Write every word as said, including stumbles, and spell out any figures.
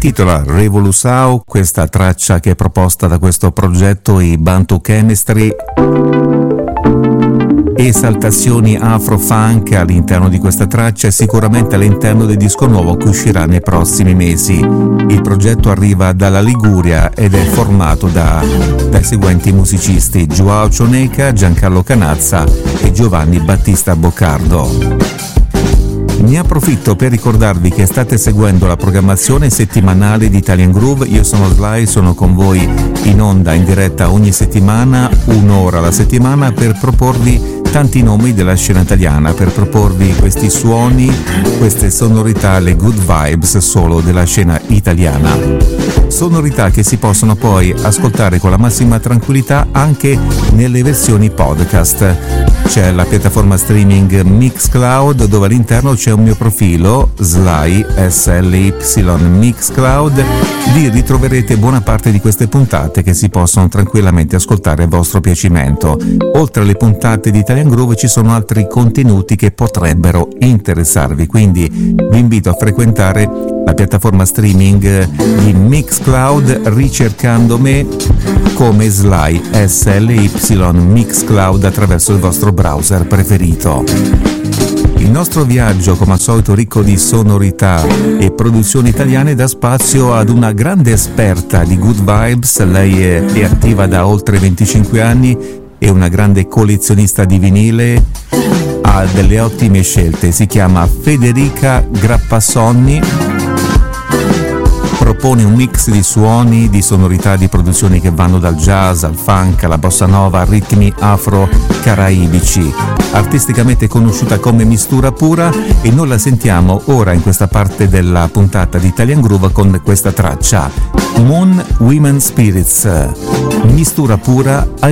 intitola Revolusao, questa traccia che è proposta da questo progetto, i Bantu Chemistry. Esaltazioni afro-funk all'interno di questa traccia e sicuramente all'interno del disco nuovo che uscirà nei prossimi mesi. Il progetto arriva dalla Liguria ed è formato da, dai seguenti musicisti: Joao Cioneca, Giancarlo Canazza e Giovanni Battista Boccardo. Ne approfitto per ricordarvi che state seguendo la programmazione settimanale di Italian Groove. Io sono Sly, sono con voi in onda in diretta ogni settimana, un'ora alla settimana, per proporvi tanti nomi della scena italiana, per proporvi questi suoni, queste sonorità, le good vibes solo della scena italiana. Sonorità che si possono poi ascoltare con la massima tranquillità anche nelle versioni podcast. C'è la piattaforma streaming Mixcloud, dove all'interno c'è un mio profilo, Sly, S L Y Mixcloud. Lì ritroverete buona parte di queste puntate che si possono tranquillamente ascoltare a vostro piacimento. Oltre alle puntate di Italian Groove ci sono altri contenuti che potrebbero interessarvi, quindi vi invito a frequentare la piattaforma streaming di Mixcloud ricercando me come Sly, S L Y Mixcloud, attraverso il vostro browser preferito. Il nostro viaggio, come al solito ricco di sonorità e produzioni italiane, dà spazio ad una grande esperta di good vibes. Lei è, è attiva da oltre venticinque anni, è una grande collezionista di vinile, ha delle ottime scelte. Si chiama Federica Grappassonni. Propone un mix di suoni, di sonorità, di produzioni che vanno dal jazz al funk, alla bossa nova, a ritmi afro-caraibici. Artisticamente conosciuta come Mistura Pura, e noi la sentiamo ora in questa parte della puntata di Italian Groove con questa traccia, Moon Women Spirits, Mistura Pura.